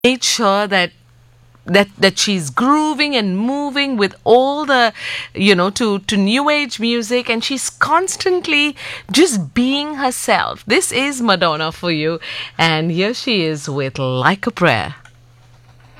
made sure that she's grooving and moving with all the, to new age music, and she's constantly just being herself. This is Madonna for you, and here she is with Like a Prayer.